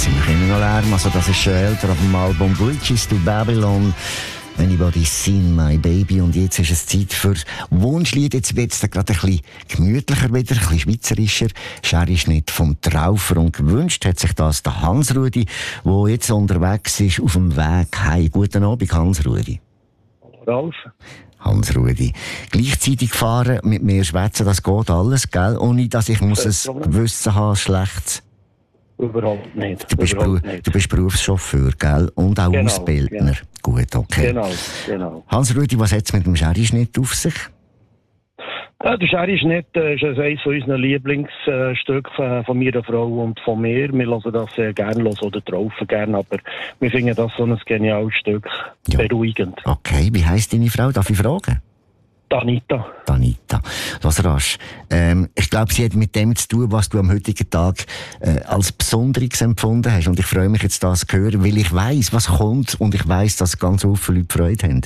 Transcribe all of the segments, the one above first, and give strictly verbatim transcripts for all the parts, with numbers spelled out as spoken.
sind wir immer noch Lärm. Also das ist schon älter auf dem Album Bridges to Babylon. Anybody's seen my baby. Und jetzt ist es Zeit für Wunschlied. Jetzt wird es gerade ein bisschen gemütlicher wieder, ein bisschen schweizerischer. Sherry-Schnitt vom Traufer. Und gewünscht hat sich das der Hans-Rudi, der jetzt unterwegs ist auf dem Weg heim. Guten Abend, Hans-Rudi. Ralf. Hans-Rudi. Gleichzeitig fahren, mit mir schwätzen, das geht alles, gell? Ohne dass ich muss ein Gewissen haben, schlechtes. Überhaupt nicht. Du bist, Überhaupt Beru- nicht. du bist Berufschauffeur, gell? Und auch Genau, Ausbildner. genau. Gut, okay. Genau, genau. Hans-Rudi, was hat es mit dem Sherry-Schnitt auf sich? Ja, der Sherry-Schnitt äh, ist eines von unseren Lieblingsstücken von, von meiner Frau und von mir. Wir hören das sehr gerne, hören oder traufen gerne, aber wir finden das so ein geniales Stück, Ja. beruhigend. Okay, wie heisst deine Frau? Darf ich fragen? Anita. Anita. Los rasch. Ähm, ich glaube, sie hat mit dem zu tun, was du am heutigen Tag äh, als Besonderes empfunden hast. Und ich freue mich jetzt, das zu hören, weil ich weiss, was kommt und ich weiss, dass ganz viele Leute Freude haben.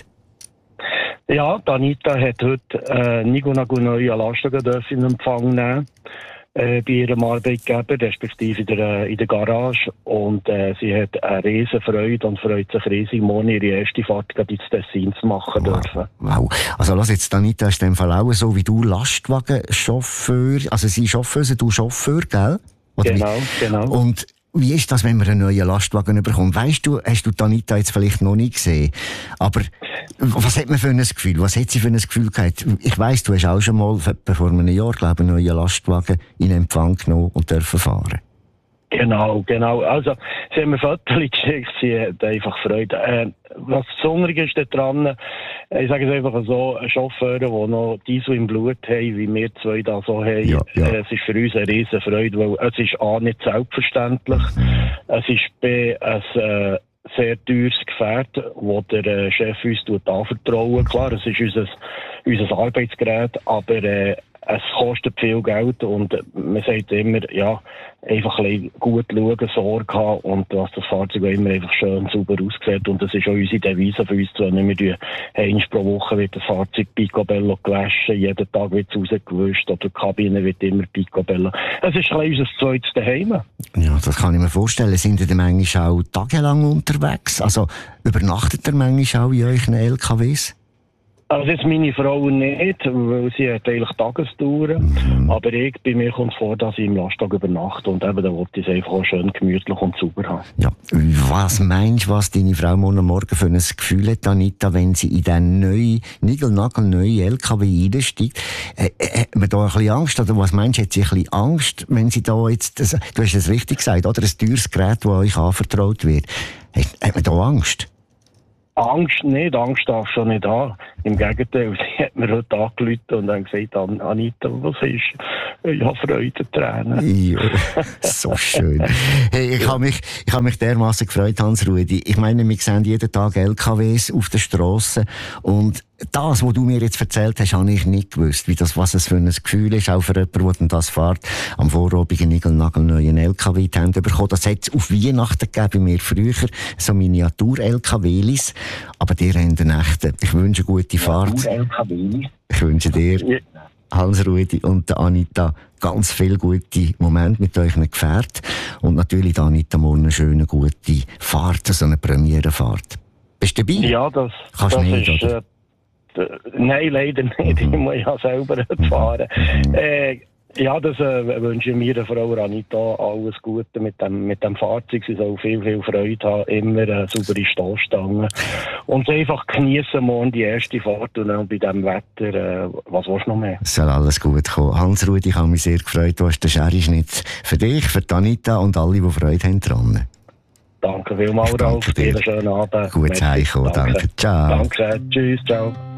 Ja, die Anita hat heute äh, Nigo Nago neue Lastwagen dürfen in Empfang nehmen. Äh, bei ihrem Arbeitgeber, respektive in der, äh, in der Garage. Und äh, sie hat eine riesen Freude und freut sich riesig, morgen ihre erste Fahrt gerade ins Tessin zu machen Wow. dürfen. Wow. Also lass jetzt, Anita, ist in dem Fall auch so wie du Lastwagenchauffeur, also sie Chauffeuse, du Chauffeur, gell? Oder Genau, wie? genau. Und wie ist das, wenn man einen neuen Lastwagen bekommt? Weißt du, hast du die Anita jetzt vielleicht noch nie gesehen, aber was hat man für ein Gefühl? Was hat sie für ein Gefühl gehabt? Ich weiss, du hast auch schon mal vor einem Jahr, glaube ich, einen neuen Lastwagen in Empfang genommen und dürfen fahren. Genau, genau. Also, sie haben mir Fotos geschickt, sie hat einfach Freude. Äh, was Besonderes ist daran, äh, ich sage es einfach so, Chauffeure, die noch Diesel im Blut haben, wie wir zwei da so haben, Ja, ja. Äh, es ist für uns eine riesen Freude, weil es ist A, nicht selbstverständlich, es ist B, ein äh, sehr teures Gefährt, das der äh, Chef uns tut anvertrauen. Klar, es ist unser, unser Arbeitsgerät, aber äh, es kostet viel Geld und man sagt immer, ja, einfach ein bisschen gut schauen, Sorge haben und dass das Fahrzeug auch immer einfach schön sauber aussieht. Und das ist auch unsere Devise für uns zu nehmen. Wir tun einmal pro Woche wird das Fahrzeug Picobello gewaschen, jeden Tag wird es rausgewischt oder die Kabine wird immer Picobello. Es ist ein bisschen unser zweites Daheim. Ja, das kann ich mir vorstellen. Sind ihr manchmal auch tagelang unterwegs? Also übernachtet ihr manchmal auch in euren L K Ws? Also jetzt meine Frau nicht, weil sie hat eigentlich Tagestouren. Mhm. Aber ich, bei mir kommt es vor, dass ich im Lastwagen übernachte und eben, da wollte ich es einfach auch schön gemütlich und sauber haben. Ja. Was meinst du, was deine Frau morgen Morgen für ein Gefühl hat, Anita, wenn sie in diesen neuen, niegelnagelneuen L K W einsteigt? Äh, äh, hat man da ein bisschen Angst? Oder was meinst du, hat sie ein bisschen Angst, wenn sie da jetzt, das, du hast es richtig gesagt, oder? Ein teures Gerät, das euch anvertraut wird. Hat, hat man da Angst? Angst nicht, Angst darf schon nicht haben. Im Gegenteil, sie hat mir heute angerufen und dann gesagt, An- Anita, was ist? Ich habe Freudentränen. Ja, so schön. Hey, ich habe mich, ich habe mich dermaßen gefreut, Hans-Rudi. Ich meine, wir sehen jeden Tag L K Ws auf der Strasse und das, was du mir jetzt erzählt hast, habe ich nicht gewusst, wie das, was es für ein Gefühl ist, auch für jemanden, der das fährt, am Vorabend einen niegelnagelneuen L K W in die Hände bekommen. Das hat es auf Weihnachten gegeben, bei mir früher, so Miniatur-L K Ws, aber die haben den echten. Ich wünsche eine gute Fahrt. Ich wünsche dir, Hans-Rudi und der Anita, ganz viele gute Momente mit euren Gefährten und natürlich der Anita morgen eine schöne, gute Fahrt, so eine Premierenfahrt. Bist du dabei? Ja, das, Kannst das nicht, ist... oder? Äh, d- nein, leider nicht. Mhm. Ich muss ja selber fahren. Mhm. Äh, ja, das äh, wünsche ich meiner Frau Anita alles Gute mit dem, mit dem Fahrzeug. Sie soll viel, viel Freude haben, immer eine saubere Stoßstange. Und sie einfach genießen morgen die erste Fahrt und dann bei diesem Wetter, äh, was willst du noch mehr? Es soll alles gut kommen. Hans-Rudi, ich habe mich sehr gefreut. Du hast den Sherry-Schnitt für dich, für die Anita und alle, die Freude haben dran. Danke vielmals, Ich danke Ralf. dir. Einen schönen Abend. Gut Merci. heimkommen. Danke. Ciao. Danke. Tschüss. Ciao.